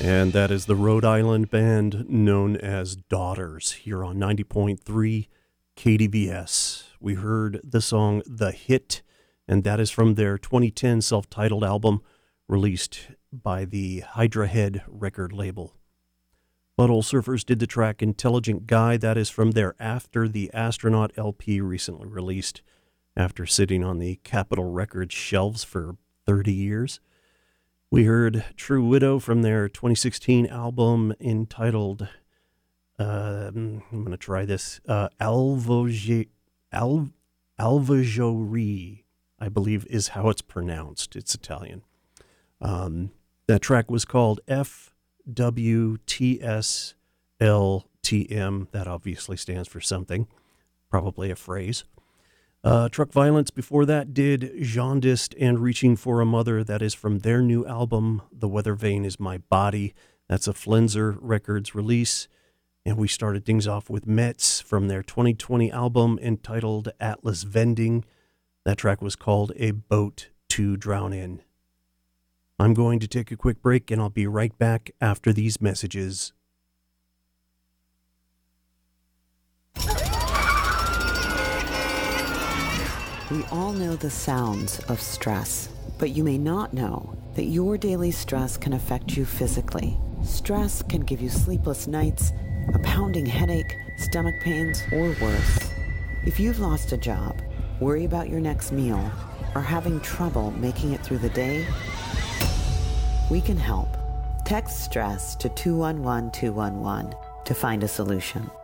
And that is the Rhode Island band known as Daughters here on 90.3 KDVS. We heard the song The Hit, and that is from their 2010 self-titled album released by the Hydra Head record label. Butthole Surfers did the track Intelligent Guy. That is from their After the Astronaut LP recently released after sitting on the Capitol Records shelves for 30 years. We heard True Widow from their 2016 album entitled, I'm going to try this, Alvajorie, I believe is how it's pronounced. It's Italian. That track was called FWTSLTM. That obviously stands for something, probably a phrase. Truck Violence before that did Jaundiced and Reaching for a Mother. That is from their new album, The Weather Vane Is My Body. That's a Flenser Records release. And we started things off with Metz from their 2020 album entitled Atlas Vending. That track was called A Boat to Drown In. I'm going to take a quick break, and I'll be right back after these messages. We all know the sounds of stress, but you may not know that your daily stress can affect you physically. Stress can give you sleepless nights, a pounding headache, stomach pains, or worse. If you've lost a job, worry about your next meal, or having trouble making it through the day, we can help. Text STRESS to 211211 to find a solution.